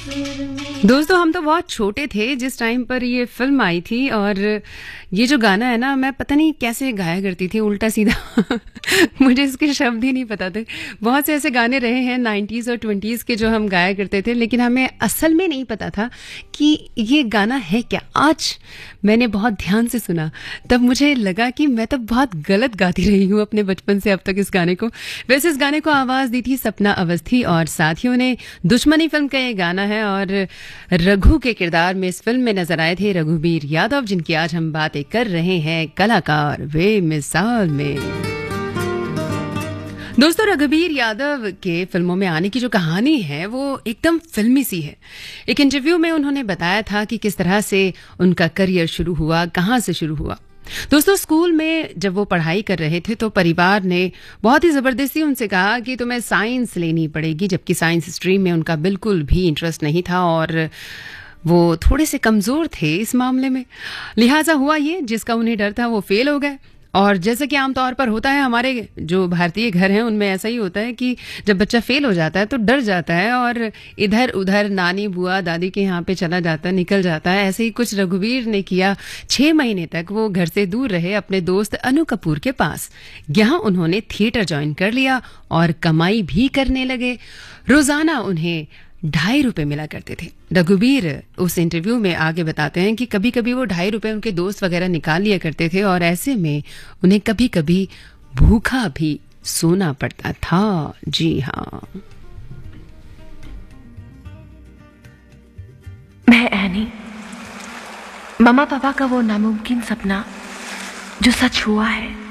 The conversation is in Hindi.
दोस्तों हम तो बहुत छोटे थे जिस टाइम पर ये फिल्म आई थी, और ये जो गाना है ना, मैं पता नहीं कैसे गाया करती थी उल्टा सीधा मुझे इसके शब्द ही नहीं पता थे। बहुत से ऐसे गाने रहे हैं 90s और 20s के जो हम गाया करते थे, लेकिन हमें असल में नहीं पता था कि ये गाना है क्या। आज मैंने बहुत ध्यान से सुना, तब मुझे लगा कि मैं तो बहुत गलत गाती रही हूँ अपने बचपन से अब तक इस गाने को। वैसे इस गाने को आवाज़ दी थी सपना अवस्थी, और साथियों ने दुश्मनी फिल्म का ये गाना है, और रघु के किरदार में इस फिल्म में नजर आए थे रघुवीर यादव, जिनकी आज हम बातें कर रहे हैं कलाकार बेमिसाल में। दोस्तों, रघुवीर यादव के फिल्मों में आने की जो कहानी है वो एकदम फिल्मी सी है। एक इंटरव्यू में उन्होंने बताया था कि किस तरह से उनका करियर शुरू हुआ, कहाँ से शुरू हुआ। दोस्तों, स्कूल में जब वो पढ़ाई कर रहे थे तो परिवार ने बहुत ही ज़बरदस्ती उनसे कहा कि तुम्हें साइंस लेनी पड़ेगी, जबकि साइंस स्ट्रीम में उनका बिल्कुल भी इंटरेस्ट नहीं था और वो थोड़े से कमज़ोर थे इस मामले में। लिहाजा हुआ ये, जिसका उन्हें डर था वो फेल हो गए। और जैसे कि आमतौर पर होता है, हमारे जो भारतीय घर हैं उनमें ऐसा ही होता है कि जब बच्चा फेल हो जाता है तो डर जाता है और इधर उधर नानी बुआ दादी के यहाँ पे चला जाता है, निकल जाता है। ऐसे ही कुछ रघुवीर ने किया। 6 महीने तक वो घर से दूर रहे अपने दोस्त अनु कपूर के पास। यहाँ उन्होंने थिएटर ज्वाइन कर लिया और कमाई भी करने लगे। रोजाना उन्हें ₹2.5 मिला करते थे। रघुवीर उस इंटरव्यू में आगे बताते हैं कि कभी कभी वो ₹2.5 उनके दोस्त वगैरह निकाल लिया करते थे, और ऐसे में उन्हें कभी कभी भूखा भी सोना पड़ता था। जी हाँ, मैं एनी, मम्मा पापा का वो नामुमकिन सपना जो सच हुआ है।